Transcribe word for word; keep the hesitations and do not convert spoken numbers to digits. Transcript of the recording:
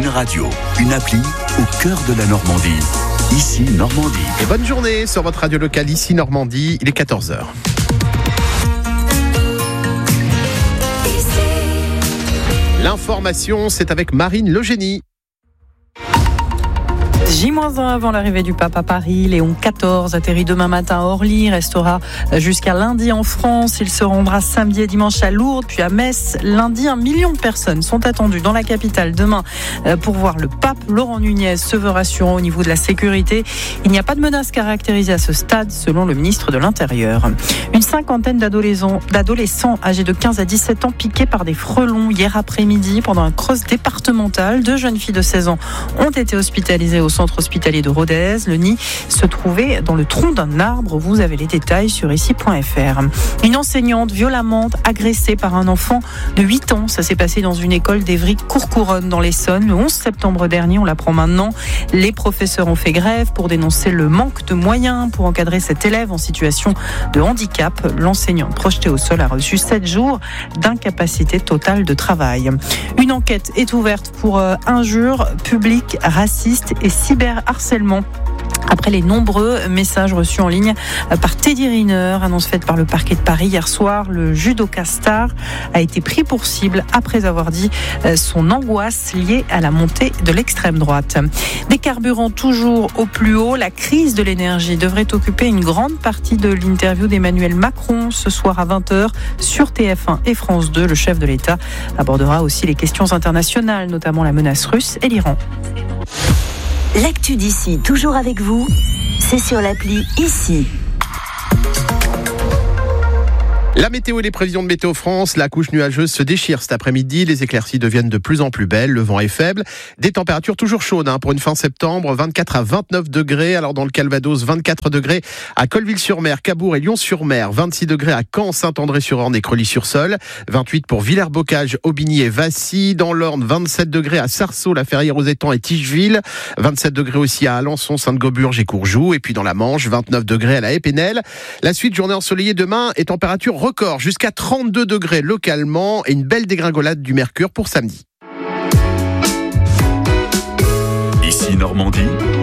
Une radio, une appli au cœur de la Normandie. Ici Normandie. Et bonne journée sur votre radio locale Ici Normandie, il est quatorze heures. L'information, c'est avec Marine Legénie. J un avant l'arrivée du pape à Paris. Léon quatorze atterrit demain matin à Orly, restera jusqu'à lundi en France. Il se rendra samedi et dimanche à Lourdes, puis à Metz. Lundi, un million de personnes sont attendues dans la capitale demain pour voir le pape. Laurent Nunez se veut rassurant au niveau de la sécurité. Il n'y a pas de menace caractérisée à ce stade, selon le ministre de l'Intérieur. Une cinquantaine d'adolescents, d'adolescents âgés de quinze à dix-sept ans piqués par des frelons hier après-midi pendant un cross départemental. Deux jeunes filles de seize ans ont été hospitalisées au centre hospitalier de Rodez. Le nid se trouvait dans le tronc d'un arbre. Vous avez les détails sur ici point f r. Une enseignante violemment agressée par un enfant de huit ans. Ça s'est passé dans une école d'Évry-Courcouronnes dans l'Essonne le onze septembre dernier. On l'apprend maintenant. Les professeurs ont fait grève pour dénoncer le manque de moyens pour encadrer cet élève en situation de handicap. L'enseignante projetée au sol a reçu sept jours d'incapacité totale de travail. Une enquête est ouverte pour euh, injures publiques, racistes et cyberharcèlement. Après les nombreux messages reçus en ligne par Teddy Riner, annonce faite par le parquet de Paris hier soir, le judoka star a été pris pour cible après avoir dit son angoisse liée à la montée de l'extrême droite. Des carburants toujours au plus haut, la crise de l'énergie devrait occuper une grande partie de l'interview d'Emmanuel Macron ce soir à vingt heures sur T F un et France deux. Le chef de l'État abordera aussi les questions internationales, notamment la menace russe et l'Iran. L'actu d'ici, toujours avec vous, c'est sur l'appli Ici. La météo et les prévisions de Météo France, la couche nuageuse se déchire cet après-midi, les éclaircies deviennent de plus en plus belles, le vent est faible, des températures toujours chaudes hein, pour une fin septembre, vingt-quatre à vingt-neuf degrés, alors dans le Calvados, vingt-quatre degrés à Colville-sur-Mer, Cabourg et Lyon-sur-Mer, vingt-six degrés à Caen, Saint-André-sur-Orne et Creully-sur-Seulles, vingt-huit pour Villers-Bocage, Aubigny et Vassy, dans l'Orne, vingt-sept degrés à Sarceaux, La Ferrière aux Étangs et Ticheville, vingt-sept degrés aussi à Alençon, Sainte-Gauburge et Courjoux, et puis dans la Manche, vingt-neuf degrés à La Épinel. La suite, journée ensoleillée demain et température record jusqu'à trente-deux degrés localement et une belle dégringolade du mercure pour samedi. Ici Normandie.